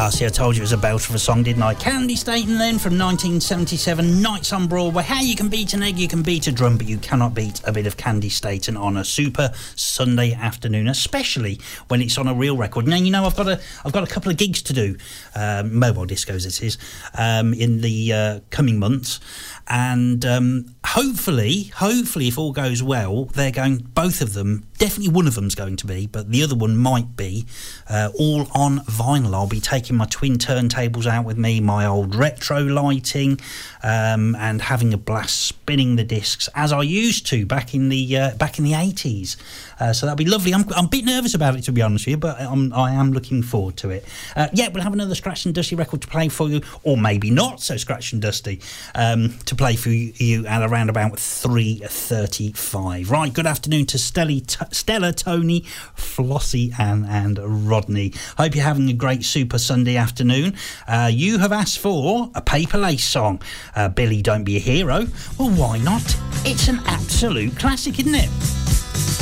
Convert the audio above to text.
See, I told you it was a belter of a song, didn't I? Candi Staton then from 1977, Nights on Broadway. How you can beat an egg, you can beat a drum, but you cannot beat a bit of Candi Staton on a super Sunday afternoon, especially when it's on a real record. Now, you know, I've got a couple of gigs to do, mobile discos it is, in the coming months. And hopefully, if all goes well, they're going, both of them, definitely one of them's going to be, but the other one might be, all on vinyl. I'll be taking my twin turntables out with me, my old retro lighting, and having a blast spinning the discs as I used to back in the 80s. So that'll be lovely. I'm a bit nervous about it, to be honest with you, but I am looking forward to it. We'll have another Scratch and Dusty record to play for you, or maybe not so Scratch and Dusty, to play for you at around about 3:35. Right, good afternoon to Stella, Tony, Flossie and Rodney. Hope you're having a great super Sunday afternoon. You have asked for a Paper Lace song. Billy, Don't Be a Hero. Well, why not? It's an absolute classic, isn't it?